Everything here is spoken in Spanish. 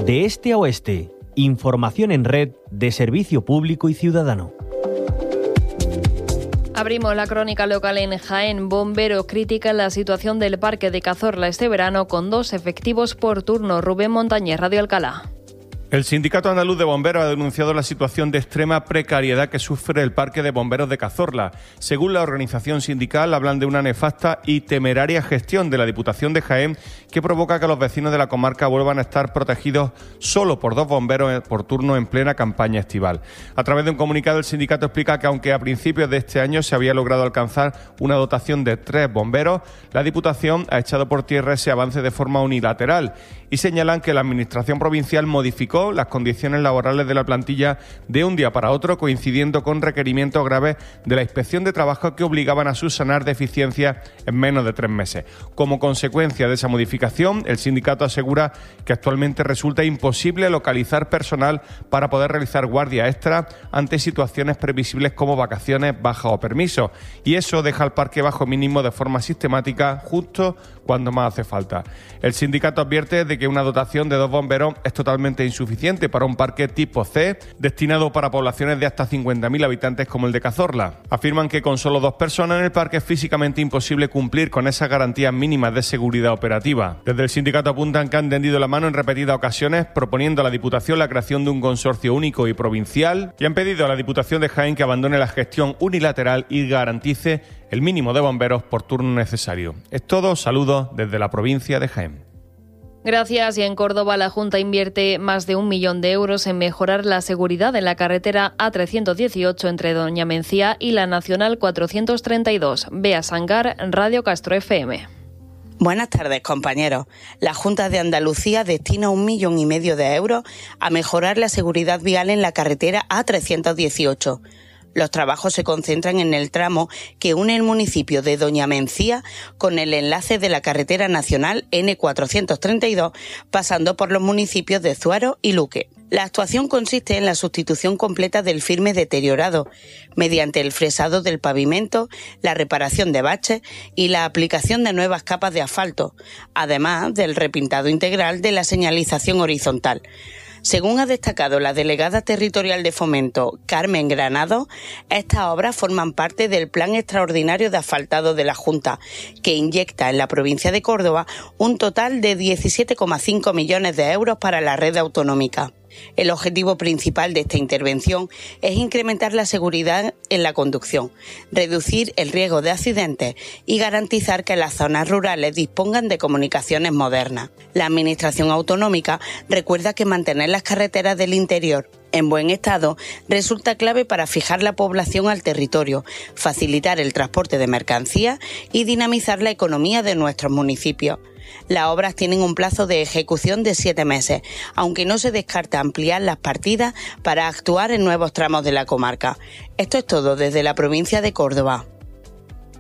De este a oeste, información en red de servicio público y ciudadano. Abrimos la crónica local en Jaén. Bomberos critican la situación del Parque de Cazorla este verano con 2 efectivos por turno. Rubén Montañez, Radio Alcalá. El Sindicato Andaluz de Bomberos ha denunciado la situación de extrema precariedad que sufre el Parque de Bomberos de Cazorla. Según la organización sindical, hablan de una nefasta y temeraria gestión de la Diputación de Jaén que provoca que los vecinos de la comarca vuelvan a estar protegidos solo por 2 bomberos por turno en plena campaña estival. A través de un comunicado, el sindicato explica que aunque a principios de este año se había logrado alcanzar una dotación de 3 bomberos, la Diputación ha echado por tierra ese avance de forma unilateral y señalan que la Administración provincial modificó las condiciones laborales de la plantilla de un día para otro, coincidiendo con requerimientos graves de la Inspección de Trabajo que obligaban a subsanar deficiencias en menos de 3 meses. Como consecuencia de esa modificación, el sindicato asegura que actualmente resulta imposible localizar personal para poder realizar guardia extra ante situaciones previsibles como vacaciones, bajas o permisos, y eso deja al parque bajo mínimo de forma sistemática justo cuando más hace falta. El sindicato advierte de que una dotación de 2 bomberos es totalmente insuficiente para un parque tipo C, destinado para poblaciones de hasta 50.000 habitantes como el de Cazorla. Afirman que con solo 2 personas en el parque es físicamente imposible cumplir con esas garantías mínimas de seguridad operativa. Desde el sindicato apuntan que han tendido la mano en repetidas ocasiones proponiendo a la Diputación la creación de un consorcio único y provincial y han pedido a la Diputación de Jaén que abandone la gestión unilateral y garantice el mínimo de bomberos por turno necesario. Es todo, saludos desde la provincia de Jaén. Gracias. Y en Córdoba la Junta invierte más de 1 millón de euros en mejorar la seguridad en la carretera A318 entre Doña Mencía y la Nacional 432. Bea Sangar, Radio Castro FM. Buenas tardes, compañeros. La Junta de Andalucía destina 1,5 millones de euros a mejorar la seguridad vial en la carretera A318. Los trabajos se concentran en el tramo que une el municipio de Doña Mencía con el enlace de la carretera nacional N432, pasando por los municipios de Zuaro y Luque. La actuación consiste en la sustitución completa del firme deteriorado, mediante el fresado del pavimento, la reparación de baches y la aplicación de nuevas capas de asfalto, además del repintado integral de la señalización horizontal. Según ha destacado la delegada territorial de Fomento, Carmen Granado, estas obras forman parte del Plan Extraordinario de Asfaltado de la Junta, que inyecta en la provincia de Córdoba un total de 17,5 millones de euros para la red autonómica. El objetivo principal de esta intervención es incrementar la seguridad en la conducción, reducir el riesgo de accidentes y garantizar que las zonas rurales dispongan de comunicaciones modernas. La Administración autonómica recuerda que mantener las carreteras del interior en buen estado resulta clave para fijar la población al territorio, facilitar el transporte de mercancías y dinamizar la economía de nuestros municipios. Las obras tienen un plazo de ejecución de 7 meses, aunque no se descarta ampliar las partidas para actuar en nuevos tramos de la comarca. Esto es todo desde la provincia de Córdoba.